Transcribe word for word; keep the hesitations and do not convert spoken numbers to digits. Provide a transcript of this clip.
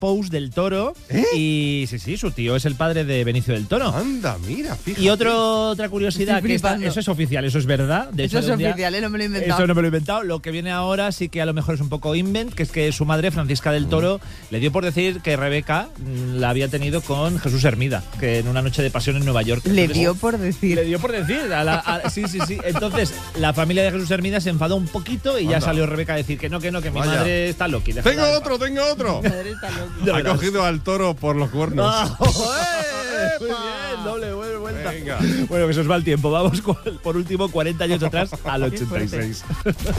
Pous del Toro. ¿Eh? Y sí, sí, su tío es el padre de Benicio del Toro. Anda, mira, fíjate. Y otro, otra curiosidad, Estoy que está, flipando. eso es oficial, eso es verdad. De Eso hecho, es un día- oficial, ¿eh? No me lo he inventado. Eso no me lo he inventado. Lo que viene ahora sí que a lo mejor es un poco invent, que es que su madre, Francisca del Toro, le dio por decir que Rebeca mm, la había tenido con Jesús Hermida, que en una noche de pasión en Nueva York. Le Entonces, dio por decir. Le dio por decir. A la- a- sí, sí, sí. Entonces, la familia de Jesús Hermida se enfadó un poquito y ya Anda. salió Rebeca a decir que no, que no, que mi Vaya. madre está loqui. Tengo déjala en otro, tengo otro. Madre está loca. Ya Ha verás. cogido al toro por los cuernos. Ah, ¡eh! Muy bien, doble vuelta. Venga. Bueno, que se os va el tiempo. Vamos con- por último cuarenta años atrás al ochenta y seis.